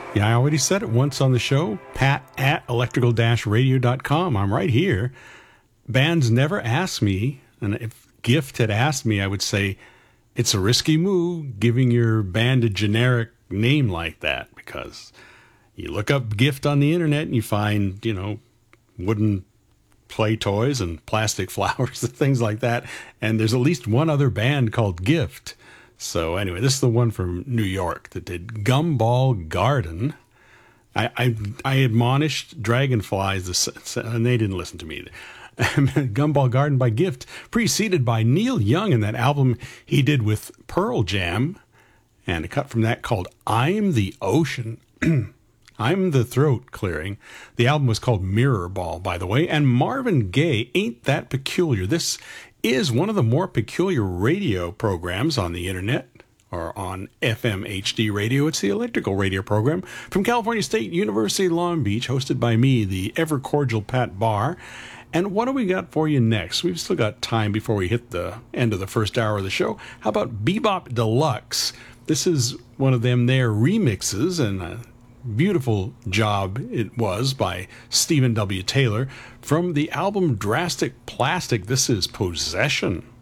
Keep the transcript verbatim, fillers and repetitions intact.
Yeah, I already said it once on the show. Pat at electrical dash radio dot com. I'm right here. Bands never ask me, and if Gift had asked me, I would say it's a risky move giving your band a generic name like that, because you look up Gift on the internet and you find, you know, wooden play toys and plastic flowers and things like that. And there's at least one other band called Gift. So anyway, this is the one from New York that did Gumball Garden. I I, I admonished Dragonflies, this, and they didn't listen to me either. Gumball Garden by Gift, preceded by Neil Young in that album he did with Pearl Jam, and a cut from that called I'm the Ocean. I'm the Throat Clearing. The album was called Mirror Ball, by the way, and Marvin Gaye, Ain't That Peculiar. This is one of the more peculiar radio programs on the internet, or on F M H D radio. It's the electrical radio program from California State University, Long Beach, hosted by me, the ever cordial Pat Barr. And what do we got for you next? We've still got time before we hit the end of the first hour of the show. How about Bebop Deluxe? This is one of them their remixes, and a beautiful job it was by Stephen W. Taylor. From the album Drastic Plastic, this is Possession.